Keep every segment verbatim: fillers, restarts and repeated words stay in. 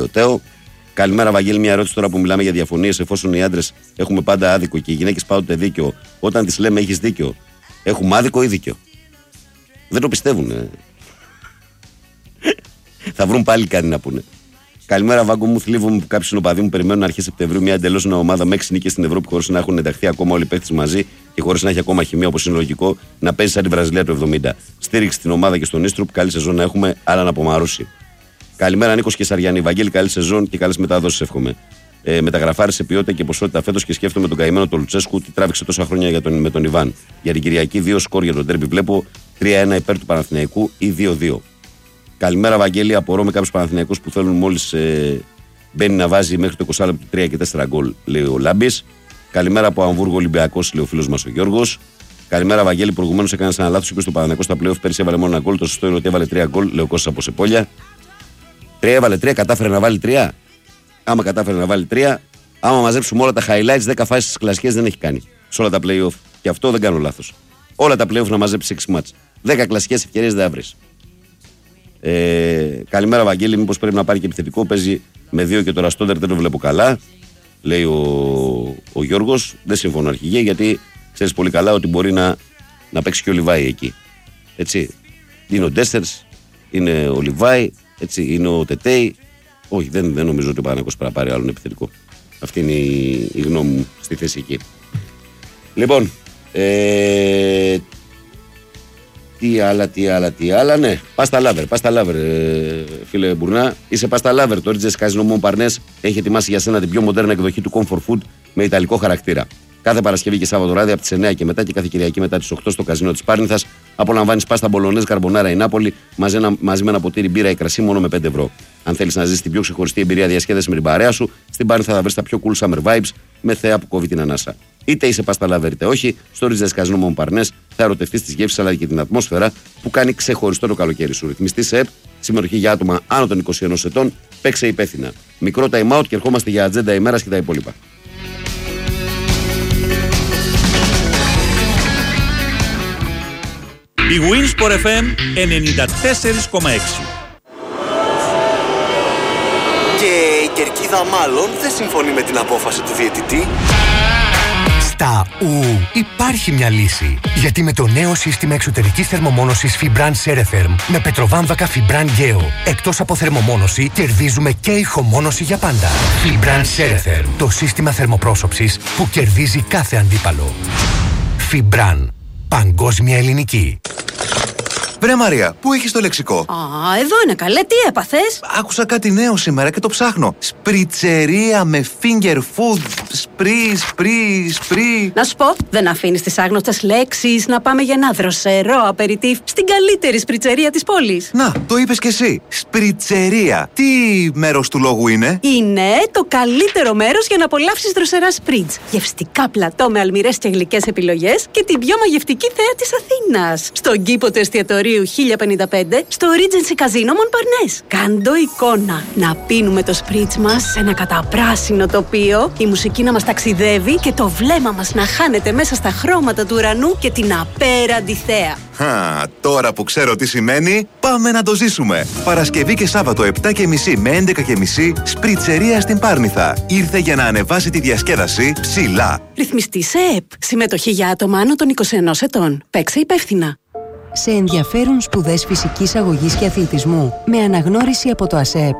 Τέο. Καλημέρα, Βαγγέλη. Μια ερώτηση τώρα που μιλάμε για διαφωνίες. Εφόσον οι άντρες έχουμε πάντα άδικο και οι γυναίκες πάντοτε δίκιο, όταν τις λέμε έχεις δίκιο, έχουμε άδικο ή δίκιο? Δεν το πιστεύουν. Ε. Θα βρουν πάλι κάτι να πούνε. Καλημέρα, Βάγκο μου. Θλίβομαι που κάποιοι συνοπαδοί μου περιμένουν αρχές Σεπτεμβρίου μια εντελώς νέα ομάδα με έξι νίκες στην Ευρώπη χωρίς να έχουν ενταχθεί ακόμα όλοι οι παίκτες μαζί και χωρίς να έχει ακόμα χημεία όπως είναι λογικό να παίζει σαν τη Βραζιλία του εβδομήντα. Στήριξη στην ομάδα και στον Ίστρουπ. Καλή σεζόν να έχουμε, άλλα να απομαρούσει. Καλημέρα, Νίκος και Σαριανή. Βαγγέλη, καλή σεζόν και καλές μεταδόσεις εύχομαι. Ε, Μεταγραφάρει σε ποιότητα και ποσότητα φέτος και σκέφτομαι τον καημένο τον Λουτσέσκου, τι τράβηξε τόσα χρόνια για τον, με τον Ιβάν. Για την Κυριακή, δύο σκορ για τον τέρμπι βλέπω, τρία ένα υπέρ του Παναθηναϊκού ή δύο δύο. Καλημέρα, Βαγγέλη. Απορώ με κάποιους Παναθηναϊκούς που θέλουν μόλις ε, μπαίνει να βάζει μέχρι το είκοσι λεπτό τρία και τέσσερα γκολ, λέει ο Λάμπης. Καλημέρα από Αμβούργο Ολυμπιακός, λέει ο φίλος μας ο Γιώργος. Καλημέρα, Βαγγέλη. Προηγουμένως έκανε ένα λάθος, είπε στο Παναθηναϊκό στα playoff πέρσι έβαλε μόνο ένα γκολ. Το σωστό είναι ότι έβαλε τρία γκολ, λέει ο Κώστας από Σεπόλια. Τρία έβαλε τρία, κατάφερε να βάλει τρία. Άμα κατάφερε να βάλει τρία, άμα μαζέψουμε όλα τα highlights, δέκα φάσεις στις κλασικές δεν έχει κάνει σε όλα τα playoff. Και αυτό δεν κάνω λάθος. Όλα τα playoff να μαζέψει έξι μάτς. δέκα κλασικές ευκαιρίες δεν θα βρεις. Ε, καλημέρα, Βαγγέλη. Μήπως πρέπει να πάρει και επιθετικό? Παίζει με δύο και τώρα Στόντερ δεν το βλέπω καλά, λέει ο, ο Γιώργος. Δεν συμφωνώ, αρχηγέ, γιατί ξέρεις πολύ καλά ότι μπορεί να, να παίξει και ο Λιβάη εκεί. Έτσι. Είναι ο Ντέστερς, είναι ο Λιβάη, έτσι, είναι ο Τετέι. Όχι, δεν, δεν νομίζω ότι ο Παναθηναϊκός πρέπει να πάρει άλλον επιθετικό. Αυτή είναι η, η γνώμη μου στη θέση εκεί. Λοιπόν, ε, τι άλλα, τι άλλα, τι άλλα, ναι. Πάστα Λάβερ, Πάστα Λάβερ, ε, φίλε Μπουρνά. Είσαι Πάστα Λάβερ. Το Ρίτζες Καζίνο Μον Παρνές έχει ετοιμάσει για σένα την πιο μοντέρνα εκδοχή του Comfort Food με ιταλικό χαρακτήρα. Κάθε Παρασκευή και Σάββατο βράδυ από τις εννιά και μετά και κάθε Κυριακή μετά τις οκτώ στο καζίνο της Πάρνηθας απολαμβάνεις πάστα μπολονέζ, καρμπονάρα ή νάπολη μαζί, μαζί με ένα ποτήρι μπύρα ή κρασί μόνο με πέντε ευρώ. Αν θέλεις να ζήσεις την πιο ξεχωριστή εμπειρία διασκέδαση με την παρέα σου, στην Πάρνηθα θα βρεις τα πιο cool summer vibes με θέα που κόβει την ανάσα. Είτε είσαι Πάστα Λάβερ είτε όχι, στο Ρίτζες Καζίνο Μον Παρνές θα ερωτευτείς τις γεύσεις αλλά και την ατμόσφαιρα που κάνει ξεχωριστό το καλοκαίρι σου. Ρυθμιστή σε ΕΠ, συμμετοχή για άτομα άνω των είκοσι ενός ετών, παίξε υπεύθυνα. Μικρό time out και ερχόμαστε για ατζέντα ημέρας και τα υπόλοιπα. Η Winsport εφ εμ ενενήντα τέσσερα κόμμα έξι. Και η κερκίδα μάλλον δεν συμφωνεί με την απόφαση του διαιτητή. Στα ου υπάρχει μια λύση. Γιατί με το νέο σύστημα εξωτερικής θερμομόνωσης Fibran Ceretherm με πετροβάμβακα Fibran Geo, εκτός από θερμομόνωση, κερδίζουμε και ηχομόνωση για πάντα. Fibran Ceretherm, το σύστημα θερμοπρόσωψης που κερδίζει κάθε αντίπαλο. Fibran, παγκόσμια ελληνική. Βρε Μαρία, πού έχεις το λεξικό? Α, εδώ είναι καλέ, τι έπαθες? Άκουσα κάτι νέο σήμερα και το ψάχνω. Σπριτσερία με finger food. Σπρι, σπρι, σπρι. Να σου πω, δεν αφήνεις τις άγνωστες λέξεις να πάμε για ένα δροσερό απεριτίφ στην καλύτερη σπριτσερία της πόλης. Να, το είπες κι εσύ. Σπριτσερία. Τι μέρος του λόγου είναι? Είναι το καλύτερο μέρος για να απολαύσεις δροσερά σπριτς. Γευστικά πλατό με αλμυρές και γλυκές επιλογές και την πιο μαγευτική θέα της Αθήνας. Στον κήπο του εστιατορίου χίλια πενήντα πέντε στο Regency Casino Mon Parnes. Κάντο εικόνα να πίνουμε το σπριτς μας σε ένα καταπράσινο τοπίο, η μουσική να μας ταξιδεύει και το βλέμμα μας να χάνεται μέσα στα χρώματα του ουρανού και την απέραντη θέα. Χα, τώρα που ξέρω τι σημαίνει, πάμε να το ζήσουμε. Παρασκευή και Σάββατο επτά και μισή με έντεκα και μισή, σπριτσερία στην Πάρνηθα. Ήρθε για να ανεβάσει τη διασκέδαση ψηλά. Ρυθμιστή σε ΕΠ. Συμμετοχή για άτομα άνω των είκοσι ενός ετών. Παίξε υπεύθυνα. Σε ενδιαφέρουν σπουδές φυσικής αγωγής και αθλητισμού με αναγνώριση από το ΑΣΕΠ.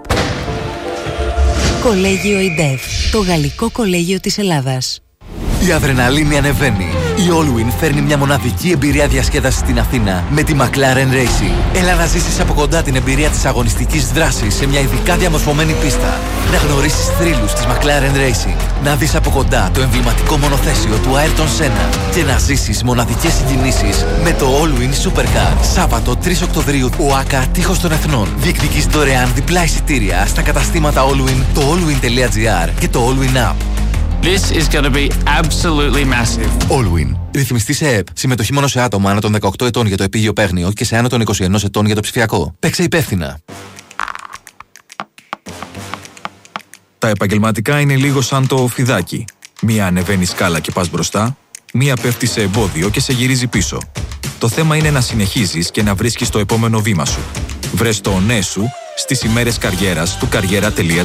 Κολέγιο ΙΝΤΕΦ, το γαλλικό κολέγιο της Ελλάδας. Η αδρεναλίνη ανεβαίνει. Η Allwin φέρνει μια μοναδική εμπειρία διασκέδασης στην Αθήνα με τη McLaren Racing. Έλα να ζήσεις από κοντά την εμπειρία της αγωνιστικής δράσης σε μια ειδικά διαμορφωμένη πίστα. Να γνωρίσεις θρύλους της McLaren Racing. Να δεις από κοντά το εμβληματικό μονοθέσιο του Ayrton Senna. Και να ζήσεις μοναδικές συγκινήσεις με το Allwin Supercar. Σάββατο τρεις Οκτωβρίου, ΟΑΚΑ Τείχος των Εθνών. Διεκδικείς δωρεάν διπλά εισιτήρια στα καταστήματα Allwin, το allwin.gr και το Allwin App. This is going to be absolutely massive. Allwin. Ρυθμιστή σε ΕΠ. Συμμετοχή μόνο σε άτομα άνω των δεκαοκτώ ετών για το επίγειο παίγνιο και σε άνω των είκοσι ενός ετών για το ψηφιακό. Παίξε υπεύθυνα. Τα επαγγελματικά είναι λίγο σαν το φιδάκι. Μία ανεβαίνει σκάλα και πας μπροστά, μία πέφτει σε εμπόδιο και σε γυρίζει πίσω. Το θέμα είναι να συνεχίζεις και να βρίσκεις το επόμενο βήμα σου. Βρες το ναι σου στις ημέρες καριέρας του καριέρα τελεία τζι άρ.